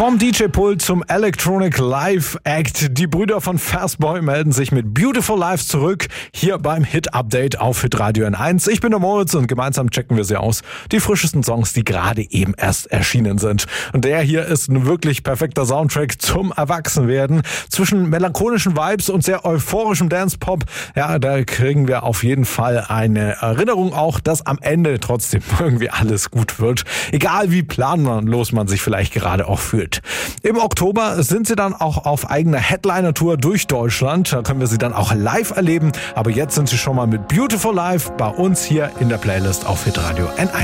Vom DJ-Pult zum Electronic Live Act. Die Brüder von Fastboy melden sich mit Beautiful Life zurück, hier beim Hit-Update auf Hitradio N1. Ich bin der Moritz und gemeinsam checken wir sie aus. Die frischesten Songs, die gerade eben erst erschienen sind. Und der hier ist ein wirklich perfekter Soundtrack zum Erwachsenwerden. Zwischen melancholischen Vibes und sehr euphorischem Dance-Pop, ja, da kriegen wir auf jeden Fall eine Erinnerung auch, dass am Ende trotzdem irgendwie alles gut wird. Egal wie planlos man sich vielleicht gerade auch fühlt. Im Oktober sind sie dann auch auf eigener Headliner-Tour durch Deutschland. Da können wir sie dann auch live erleben. Aber jetzt sind sie schon mal mit Beautiful Life bei uns hier in der Playlist auf Hitradio N1.